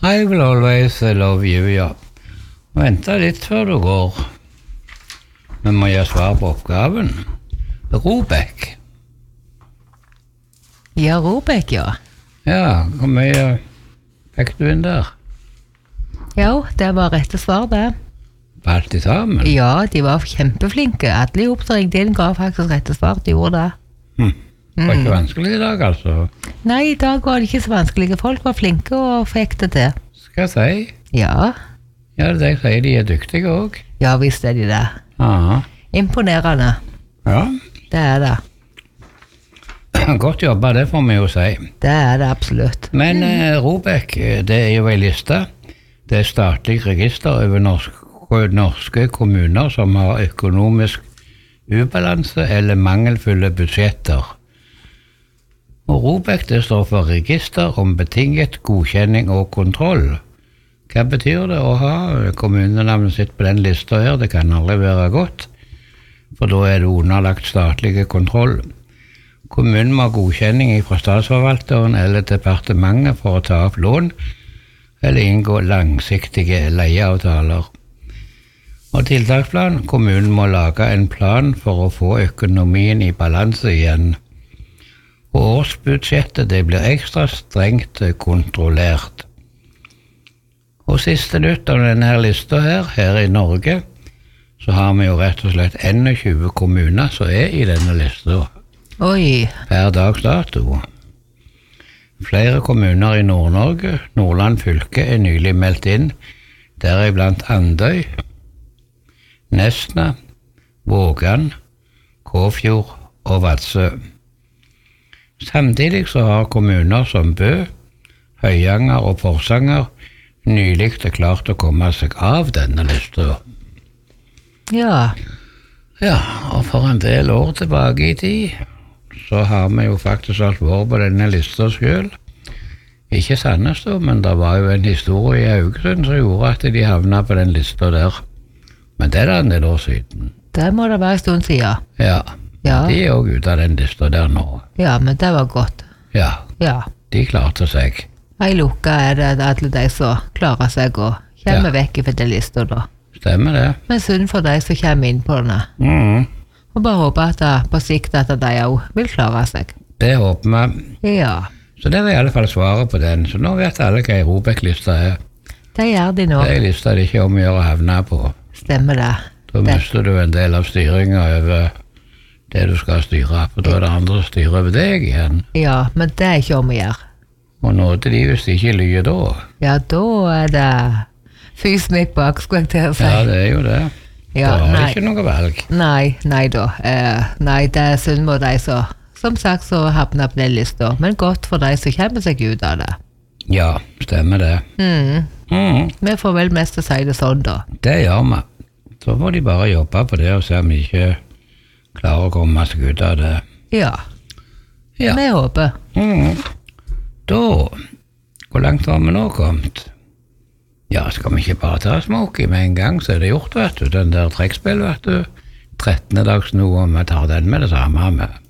I will always love you, ja. Vent litt før du går. Vi må gi svar på oppgaven. Robek. Ja, Robek, ja. Ja, hvor mye fikk du inn der? Ja, det var rette svar, det. På alt sammen? Ja, de var kjempeflinke. Alle i oppdragningen ga faktisk rette svar, de gjorde det. Det var ikke vanskelig i dag, altså. Nei, i dag var det ikke så vanskelige. Folk var flinke og fikk det til. Skal jeg si? Ja. Ja, det er det jeg sier, de er dyktige også. Ja, visst er de det. Aha. Imponerende. Ja. Det er det. Godt jobba, det får vi jo si. Det er det absolutt. Men Robek, det er jo en liste. Det er statlig register over norske kommuner som har økonomisk ubalanse eller mangelfulle budsjetter. Og Robek, det står for register om betinget godkjenning og kontroll. Hva betyr det å ha kommunenavnet sitt på den lista her? Det kan aldri være godt, for da er det underlagt statlige kontroll. Kommunen må ha godkjenning fra statsforvalteren eller departementet for å ta opp lån, eller inngå langsiktige leieavtaler. Og tiltaksplan, kommunen må lage en plan for å få økonomien i balanse igjen. Og årsbudsjettet, det blir ekstra strengt kontrollert. Og siste nytt av denne lista her i Norge, så har vi jo rett og slett 21 kommuner som er i denne lista. Oi. Per dags dato. Flere kommuner i Nord-Norge, Nordland fylke, er nylig meldt inn, deriblant Andøy, Nesna, Vågan, Kåfjord og Vadsø. Samtidig så har kommuner som Bø, Høyanger og Porsanger nylig klart å komme seg av denne lista. Ja. Ja, og for en del år tilbake i tid, så har vi jo faktisk alt vært på denne lista selv. Ikke Sandnes da, men det var jo en historie i Haugesund som gjorde at de havnet på den lista der. Men det er en del år siden. Det må det være en stund siden. Ja, Ja. de er jo ute av den lista der nå. Ja, men det var godt. Ja, Ja. de klarte seg. Ei lukke er det alle de som klarer seg og kommer vekk fra den lista da. Stemmer det. Men synd for de som kommer inn på denne. Og bare håper at det, på sikt at de også vil klare seg. Det håper vi. Ja, Så det var i alle fall svaret på den. Så nå vet alle hva en Robek-lista er. det gjør de nå. Det er en lista det ikke er om å gjøre å havne på. Stemmer det. Da mister du en del av styringen over det du skal styre, for da er det andre som styrer over deg igjen. Ja, men det er ikke om å gjøre. Og nå til de hvis de ikke lyver da. Ja, da er det fysmikk bak, skulle jeg til å si. Ja, det er jo det. Ja, da har de nei. ikke noe valg. Nei da. Nei, det er synd på de som sagt så havner på den lista, men godt for de som kommer seg ut av det. Ja, stemmer det. Vi får vel mest å si det sånn da. Det gjør vi. Så får de bare jobbe på det og se om de ikke klarer å komme seg ut av det. Ja, Ja. vi håper. Da, hvor langt har vi nå kommet? Ja, skal vi ikke bare ta Smokey med en gang, så er det gjort, vet du. Den der trekkspill, vet du. 13. dags nå, og vi tar den med det samme med.